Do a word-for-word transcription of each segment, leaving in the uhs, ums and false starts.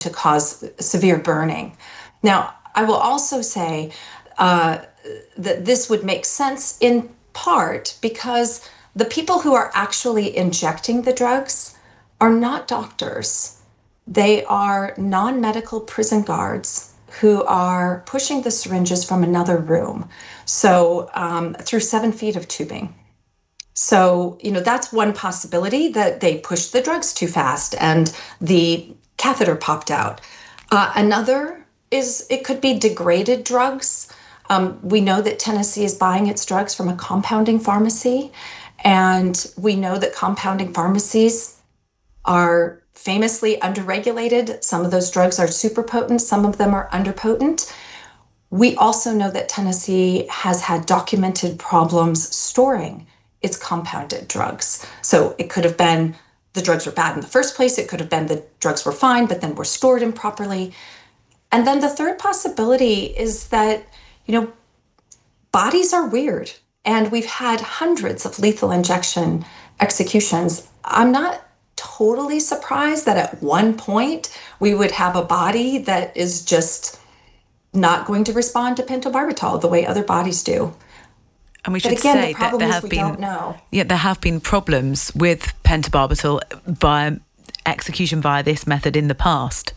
to cause severe burning. Now, I will also say uh, that this would make sense in part because the people who are actually injecting the drugs are not doctors. They are non-medical prison guards who are pushing the syringes from another room. So um, through seven feet of tubing. So, you know, that's one possibility, that they pushed the drugs too fast and the catheter popped out. Uh, another is it could be degraded drugs. Um, we know that Tennessee is buying its drugs from a compounding pharmacy, and we know that compounding pharmacies are famously underregulated. Some of those drugs are super potent, some of them are underpotent. We also know that Tennessee has had documented problems storing its compounded drugs. So it could have been the drugs were bad in the first place. It could have been the drugs were fine, but then were stored improperly. And then the third possibility is that, you know, bodies are weird. And we've had hundreds of lethal injection executions. I'm not totally surprised that at one point we would have a body that is just not going to respond to pentobarbital the way other bodies do. And we but should again, say the that there have we been, don't know. yeah, there have been problems with pentobarbital by execution via this method in the past.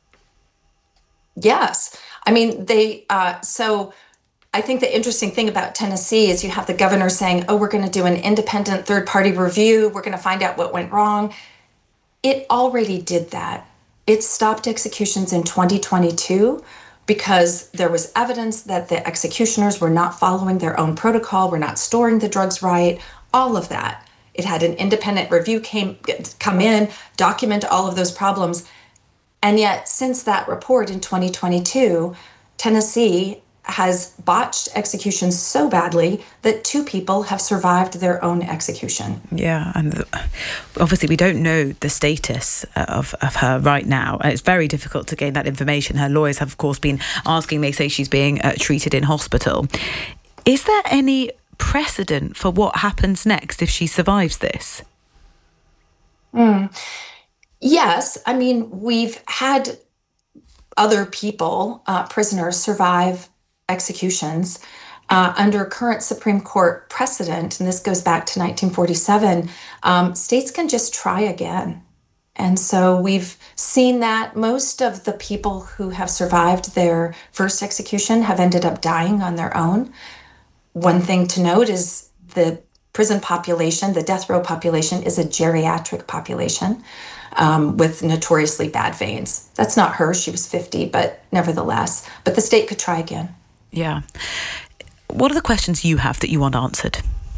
Yes, I mean they. Uh, so I think the interesting thing about Tennessee is you have the governor saying, "Oh, we're going to do an independent third-party review. We're going to find out what went wrong." It already did that. It stopped executions in twenty twenty-two. Because there was evidence that the executioners were not following their own protocol, were not storing the drugs right, all of that. It had an independent review came come in, document all of those problems. And yet, since that report in twenty twenty-two, Tennessee has botched executions so badly that two people have survived their own execution. Yeah, and obviously we don't know the status of, of her right now. And it's very difficult to gain that information. Her lawyers have, of course, been asking. They say she's being uh, treated in hospital. Is there any precedent for what happens next if she survives this? Mm. Yes. I mean, we've had other people, uh, prisoners, survive executions uh, under current Supreme Court precedent, and this goes back to nineteen forty-seven, um, states can just try again. And so we've seen that most of the people who have survived their first execution have ended up dying on their own. One thing to note is the prison population, the death row population, is a geriatric population um, with notoriously bad veins. That's not her, she was fifty, but nevertheless, but the state could try again. Yeah. What are the questions you have that you want answered?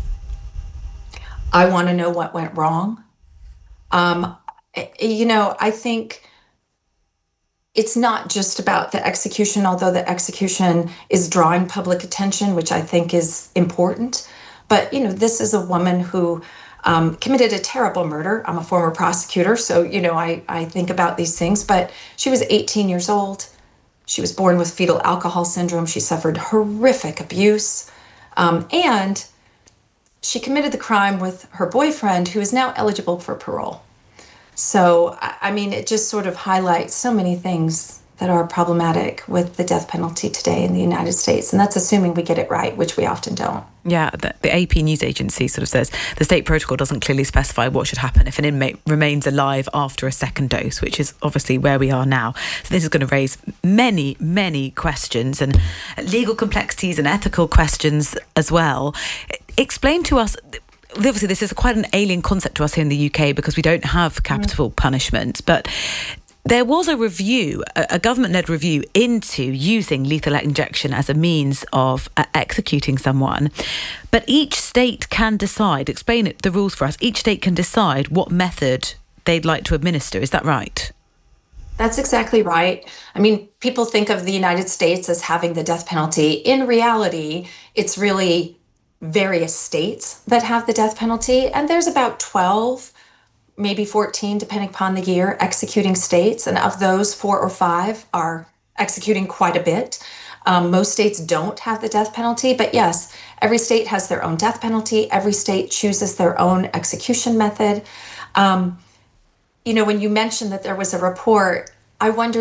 I want to know what went wrong. Um, you know, I think it's not just about the execution, although the execution is drawing public attention, which I think is important. But, you know, this is a woman who um, committed a terrible murder. I'm a former prosecutor, so, you know, I, I think about these things. But she was eighteen years old. She was born with fetal alcohol syndrome. She suffered horrific abuse. Um, and she committed the crime with her boyfriend, who is now eligible for parole. So, I mean, it just sort of highlights so many things that are problematic with the death penalty today in the United States. And that's assuming we get it right, which we often don't. Yeah, the, the A P news agency sort of says the state protocol doesn't clearly specify what should happen if an inmate remains alive after a second dose, which is obviously where we are now. So this is going to raise many, many questions and legal complexities and ethical questions as well. Explain to us... Obviously, this is quite an alien concept to us here in the U K because we don't have capital mm. punishment. But there was a review, a government-led review into using lethal injection as a means of uh, executing someone. But each state can decide, explain it, the rules for us, each state can decide what method they'd like to administer. Is that right? That's exactly right. I mean, people think of the United States as having the death penalty. In reality, it's really various states that have the death penalty, and there's about twelve, maybe fourteen, depending upon the year, executing states, and of those, four or five are executing quite a bit. Um, most states don't have the death penalty, but yes, every state has their own death penalty. Every state chooses their own execution method. Um, you know, when you mentioned that there was a report, I wonder